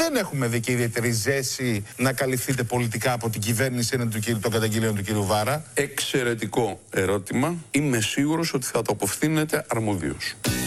δεν έχουμε δει και ιδιαίτερη ζέση να καλυφθείτε πολιτικά από την κυβέρνηση των καταγγελίων του κ. Βάρα. Εξαιρετικό ερώτημα. Είμαι σίγουρος ότι θα το αποφθήνετε αρμοδίως.